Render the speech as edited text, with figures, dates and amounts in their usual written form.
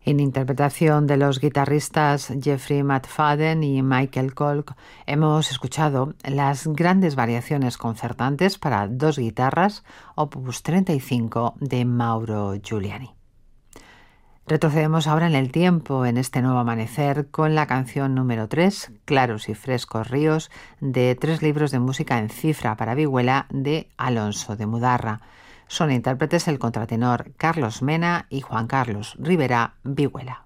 En interpretación de los guitarristas Jeffrey McFadden y Michael Kolk, hemos escuchado las grandes variaciones concertantes para dos guitarras, opus 35 de Mauro Giuliani. Retrocedemos ahora en el tiempo, en este nuevo amanecer, con la canción número 3, Claros y Frescos Ríos, de 3 libros de música en cifra para vihuela de Alonso de Mudarra. Son intérpretes el contratenor Carlos Mena y Juan Carlos Rivera, vihuela.